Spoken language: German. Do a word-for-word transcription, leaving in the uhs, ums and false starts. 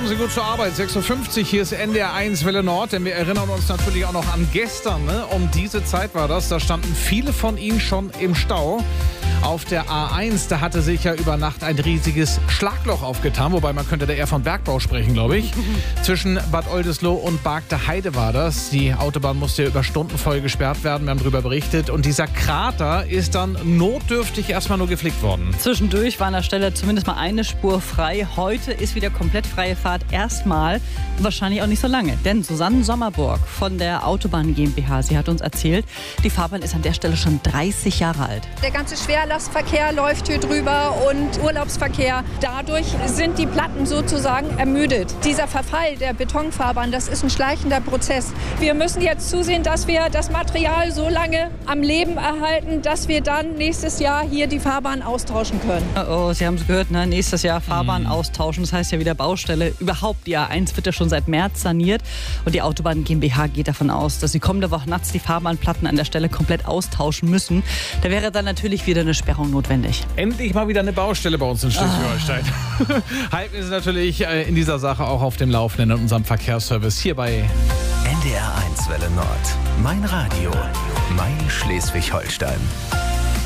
Kommen Sie gut zur Arbeit. sechs Uhr fünfzig, hier ist N D R eins Welle Nord, denn wir erinnern uns natürlich auch noch an gestern. Ne? Um diese Zeit war das, da standen viele von Ihnen schon im Stau. Auf der A eins, da hatte sich ja über Nacht ein riesiges Schlagloch aufgetan, wobei man könnte da eher von Bergbau sprechen, glaube ich. Zwischen Bad Oldesloe und Bargte Heide war das. Die Autobahn musste ja über Stunden voll gesperrt werden, wir haben darüber berichtet. Und dieser Krater ist dann notdürftig erstmal nur geflickt worden. Zwischendurch war an der Stelle zumindest mal eine Spur frei. Heute ist wieder komplett freie Fahrt. Erstmal wahrscheinlich auch nicht so lange. Denn Susanne Sommerburg von der Autobahn GmbH, sie hat uns erzählt, die Fahrbahn ist an der Stelle schon dreißig Jahre alt. Der ganze Schwerlastverkehr läuft hier drüber und Urlaubsverkehr. Dadurch sind die Platten sozusagen ermüdet. Dieser Verfall der Betonfahrbahn, das ist ein schleichender Prozess. Wir müssen jetzt zusehen, dass wir das Material so lange am Leben erhalten, dass wir dann nächstes Jahr hier die Fahrbahn austauschen können. Oh, Sie haben es gehört, ne? Nächstes Jahr Fahrbahn Mhm. austauschen. Das heißt ja wieder Baustelle. Überhaupt, die A eins wird ja schon seit März saniert. Und die Autobahn GmbH geht davon aus, dass sie kommende Woche nachts die Fahrbahnplatten an der Stelle komplett austauschen müssen. Da wäre dann natürlich wieder eine Sperrung notwendig. Endlich mal wieder eine Baustelle bei uns in Schleswig-Holstein. Ah. Halten wir Sie natürlich in dieser Sache auch auf dem Laufenden in unserem Verkehrsservice hier bei N D R eins Welle Nord. Mein Radio. Mein Schleswig-Holstein.